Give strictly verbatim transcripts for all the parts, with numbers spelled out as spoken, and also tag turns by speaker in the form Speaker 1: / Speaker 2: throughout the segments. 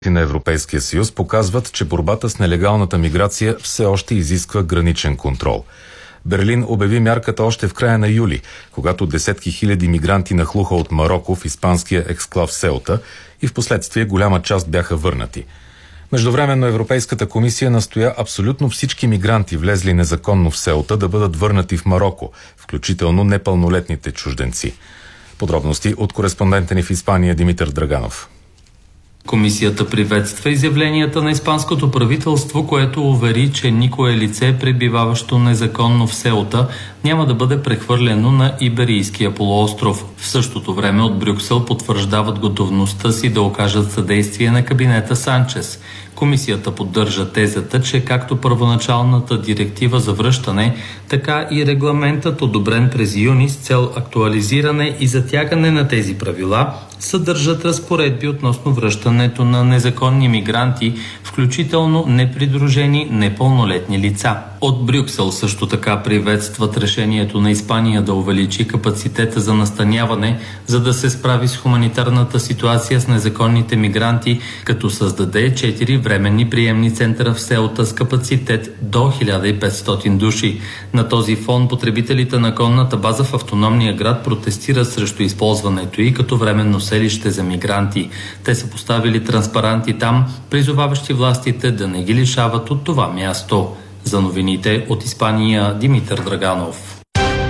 Speaker 1: на Европейския съюз показват, че борбата с нелегалната миграция все още изисква граничен контрол. Берлин обяви мярката още в края на юли, когато десетки хиляди мигранти нахлуха от Мароко в испанския ексклав Сеута и в последствие голяма част бяха върнати. Междувременно Европейската комисия настоя абсолютно всички мигранти, влезли незаконно в Сеута, да бъдат върнати в Мароко, включително непълнолетните чужденци. Подробности от кореспондента ни в Испания Димитър Драганов.
Speaker 2: Комисията приветства изявленията на испанското правителство, което увери, че никое лице, пребиваващо незаконно в Сеута, няма да бъде прехвърлено на Иберийския полуостров. В същото време от Брюксел потвърждават готовността си да окажат съдействие на кабинета Санчес. Комисията поддържа тезата, че както първоначалната директива за връщане, така и регламентът, одобрен през юни с цел актуализиране и затягане на тези правила, съдържат разпоредби относно връщането на незаконни мигранти, включително непридружени непълнолетни лица. От Брюксел също така приветстват решението на Испания да увеличи капацитета за настаняване, за да се справи с хуманитарната ситуация с незаконните мигранти, като създаде четири временни приемни центъра в Сеута с капацитет до хиляда и петстотин души. На този фон потребителите на конната база в автономния град протестират срещу използването й като временно селище за мигранти. Те са поставили транспаранти там, призоваващи властите да не ги лишават от това място. За новините от Испания Димитър Драганов.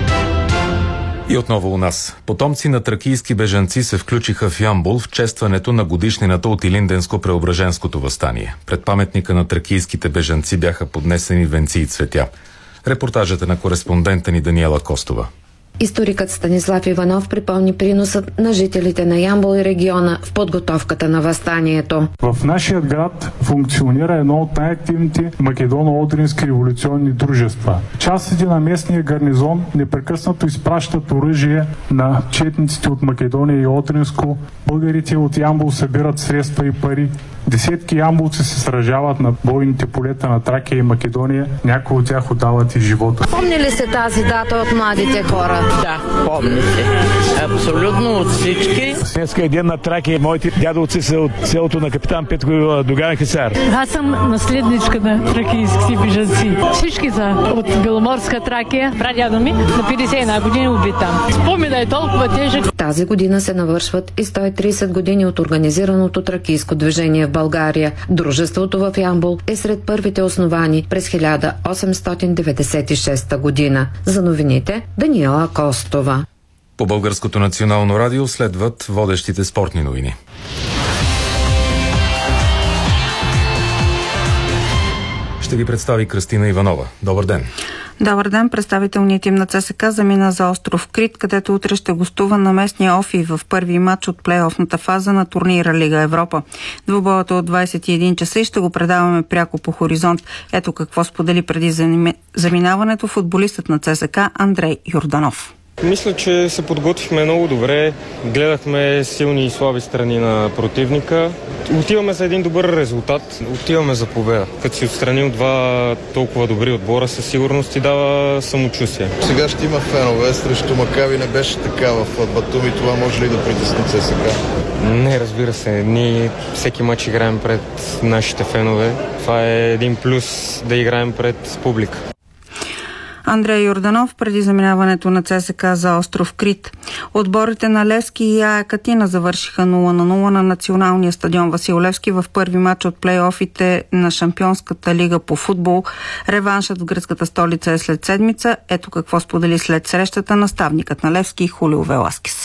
Speaker 1: И отново у нас. Потомци на тракийски бежанци се включиха в Ямбол в честването на годишнината от Илинденско-Преображенското въстание. Пред паметника на тракийските бежанци бяха поднесени венци и цветя. Репортажът е на кореспондента ни Даниела Костова.
Speaker 3: Историкът Станислав Иванов припомни приносът на жителите на Ямбол и региона в подготовката на въстанието.
Speaker 4: В нашия град функционира едно от най-активните македоно-одрински революционни дружества. Частите на местния гарнизон непрекъснато изпращат оръжие на четниците от Македония и Одринско. Българите от Ямбол събират средства и пари. Десетки ямболци се сражават на бойните полета на Тракия и Македония. Някои от тях отдават и живота.
Speaker 3: Помни ли се тази дата от младите хора?
Speaker 5: Да, помни се. Абсолютно от всички.
Speaker 6: Днеска е ден на Тракия. Моите дядовци са от селото на капитан Петко Доган Хисар.
Speaker 7: Аз съм наследничка на тракийски бежанци. Всички са от Беломорска Тракия. Прадядо ми на петдесет и една години убит там. Спомена е толкова тежък.
Speaker 3: Тази година се навършват и сто и тридесет години от организираното тракийско движение в България. Дружеството в Ямбол е сред първите основани през хиляда осемстотин деветдесет и шеста година. За новините Даниела Костова.
Speaker 1: По Българското национално радио следват водещите спортни новини. Ще ги представи Кръстина Иванова. Добър ден!
Speaker 8: Добър ден! Представителният тим на ЦСКА замина за остров Крит, където утре ще гостува на местния Офи в първи матч от плейофната фаза на турнира Лига Европа. Двубоят от двадесет и един часа и ще го предаваме пряко по Хоризонт. Ето какво сподели преди заминаването футболистът на ЦСКА Андрей Йорданов.
Speaker 9: Мисля, че се подготвихме много добре, гледахме силни и слаби страни на противника. Отиваме за един добър резултат, отиваме за победа. Като си отстранил два толкова добри отбора, със сигурност ти дава самочувствие.
Speaker 10: Сега ще има фенове, срещу Макаби не беше така в Батуми, това може ли да притесни ЦСКА?
Speaker 9: Не, разбира се, ние всеки мач играем пред нашите фенове. Това е един плюс да играем пред публика.
Speaker 8: Андрей Йорданов преди заминаването на ЦСКА за остров Крит. Отборите на Левски и АЕ Катина завършиха нула на нула на националния стадион Васил Левски в първи матч от плейофите на Шампионската лига по футбол. Реваншът в гръцката столица е след седмица. Ето какво сподели след срещата наставникът на Левски Хулио Веласкес.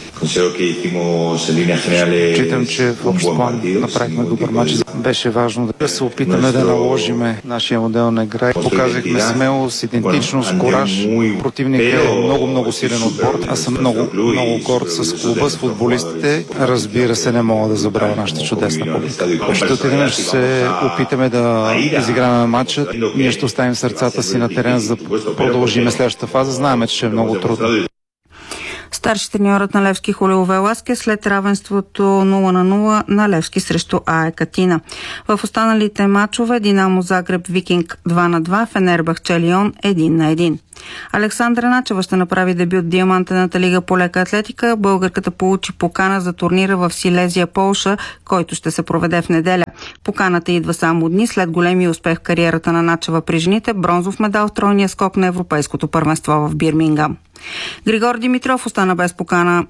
Speaker 11: Считам, че в общ план направихме добър матч. Беше важно да се опитаме да наложиме нашия модел на игра. Показахме смелост, идентичност, кураж. Противникът е много-много силен отбор. Аз съм много, много горд с клуба, с футболистите. Разбира се, не мога да забравя нашата чудесна публика. Ще отидем, ще се опитаме да изиграме матча. Ние ще оставим сърцата си на терен, за да продължим следващата фаза. Знаем, че ще е много трудно.
Speaker 8: Старши треньорът на Левски Хулио Веласкес след равенството нула на нула на Левски срещу АЕК Атина. В останалите матчове Динамо Загреб Викинг два на два, Фенербахче Лион един на един. Александра Начева ще направи дебют в Диамантената лига по лека атлетика. Българката получи покана за турнира в Силезия, Полша, който ще се проведе в неделя. Поканата идва само дни след големия успех в кариерата на Начева при жените, бронзов медал в тройния скок на Европейското първенство в Бирмингам. Григор Димитров остана без покана